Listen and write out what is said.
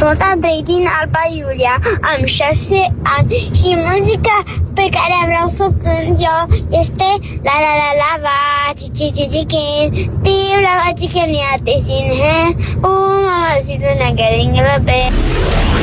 Sunt Andrei din Alba Iulia, am 6 ani și muzica pe care vreau să o cânt eu este la la la la va chicken, Steve la va chicken ya te sin hai, mama si tu na keringe babe.